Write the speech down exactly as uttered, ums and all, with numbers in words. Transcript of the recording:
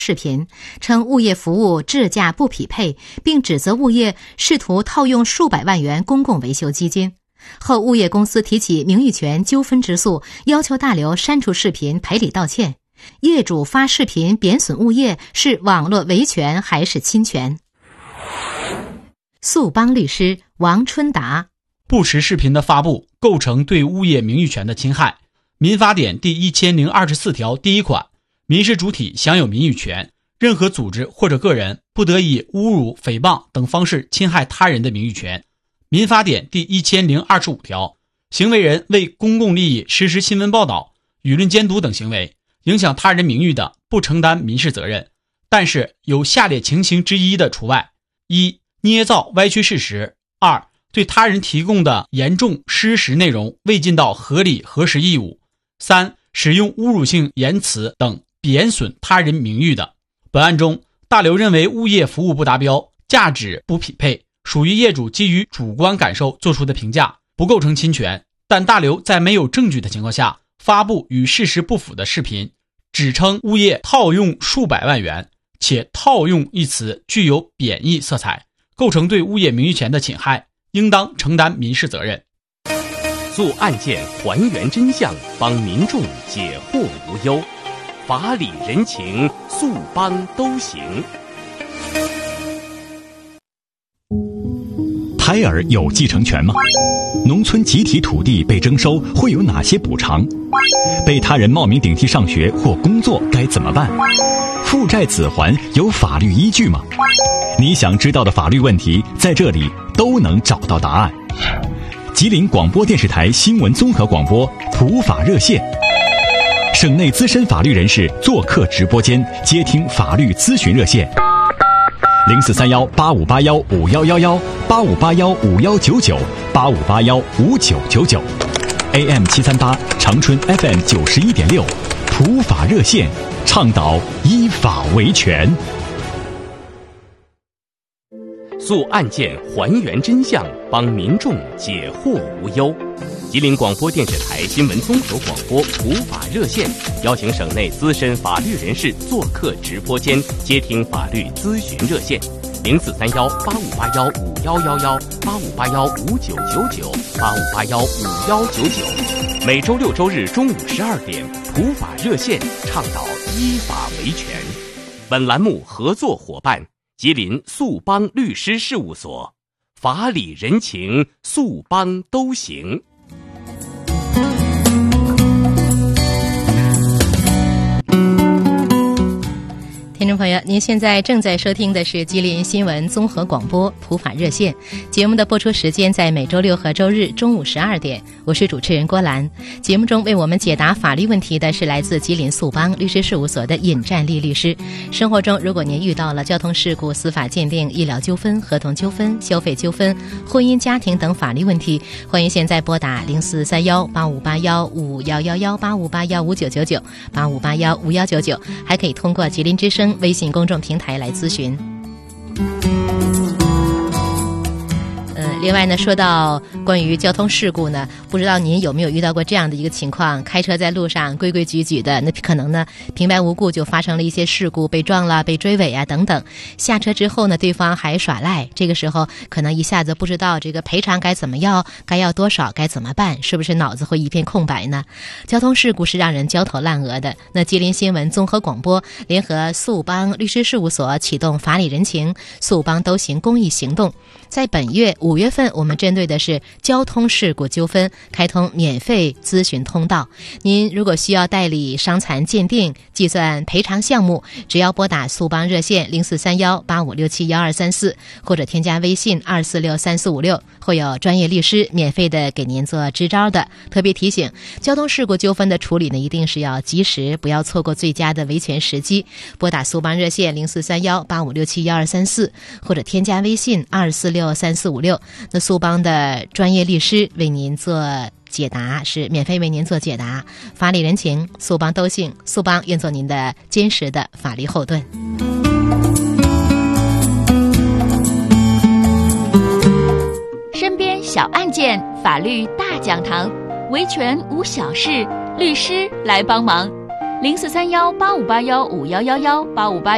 视频，称物业服务质价不匹配，并指责物业试图套用数百万元公共维修基金。后物业公司提起名誉权纠纷之诉，要求大刘删除视频赔礼道歉。业主发视频贬损物业是网络维权还是侵权？诉邦律师王春达， 不实视频的发布构成对物业名誉权的侵害。民法典第一千零二十四条第一款，民事主体享有名誉权，任何组织或者个人不得以侮辱、诽谤等方式侵害他人的名誉权。民法典第一千零二十五条，行为人为公共利益实施新闻报道、舆论监督等行为，影响他人名誉的，不承担民事责任，但是有下列情形之一的除外：一、捏造歪曲事实；二、对他人提供的严重失实内容未尽到合理核实义务；三、使用侮辱性言辞等贬损他人名誉的。本案中，大刘认为物业服务不达标，价值不匹配，属于业主基于主观感受做出的评价，不构成侵权。但大刘在没有证据的情况下发布与事实不符的视频，指称物业套用数百万元，且套用一词具有贬义色彩，构成对物业名誉权的侵害，应当承担民事责任。 诉案件还原真相，帮民众解惑无忧，法理人情，诉邦都行。 胎儿有继承权吗？农村集体土地被征收会有哪些补偿？被他人冒名顶替上学或工作该怎么办？负债子还有法律依据吗？你想知道的法律问题，在这里都能找到答案。吉林广播电视台新闻综合广播普法热线，省内资深法律人士做客直播间，接听法律咨询热线零四三幺八五八幺五幺幺幺八五八幺五幺九九八五八幺五九九九 A M 七三八长春 F M 九十一点六普法热线，倡导依法维权。 诉案件还原真相，帮民众解惑无忧。吉林广播电视台新闻综合广播普法热线，邀请省内资深法律人士做客直播间，接听法律咨询热线零四三幺八五八幺五幺幺幺八五八幺五九九九八五八幺五幺九九。每周六周日中午十二点，普法热线倡导依法维权。本栏目合作伙伴吉林诉邦律师事务所，法理人情，诉邦都行。 听众朋友，您现在正在收听的是吉林新闻综合广播普法热线节目的播出时间在每周六和周日中午十二点，我是主持人郭兰。节目中为我们解答法律问题的是来自吉林诉邦律师事务所的尹占丽律师。生活中如果您遇到了交通事故、司法鉴定、医疗纠纷、合同纠纷、消费纠纷、婚姻家庭等法律问题，欢迎现在拨打零四三幺八五八幺五幺幺幺八五八幺五九九九八五八幺五幺九九，还可以通过吉林之声微信公众平台来咨询。呃，另外呢，说到关于交通事故呢，不知道您有没有遇到过这样的一个情况：开车在路上规规矩矩的，那可能呢平白无故就发生了一些事故，被撞了、被追尾啊等等。下车之后呢，对方还耍赖，这个时候可能一下子不知道这个赔偿该怎么要，该要多少，该怎么办，是不是脑子会一片空白呢？交通事故是让人焦头烂额的。那吉林新闻综合广播联合诉邦律师事务所启动法理人情，诉邦都行公益行动，在本月五月份，我们针对的是交通事故纠纷，开通免费咨询通道。您如果需要代理伤残鉴定、计算赔偿项目，只要拨打诉邦热线零四三幺八五六七幺二三四，或者添加微信二四六三四五六，会有专业律师免费的给您做支招的。特别提醒，交通事故纠纷的处理呢，一定是要及时，不要错过最佳的维权时机。拨打诉邦热线零四三幺八五六七幺二三四，或者添加微信二四六三四五六。那诉邦的专业律师为您做解答，是免费为您做解答，法理人情，诉邦都行，诉邦愿做您的坚实的法律后盾。 身边小案件，法律大讲堂，维权无小事，律师来帮忙。零四三幺八五八幺五幺幺幺八五八。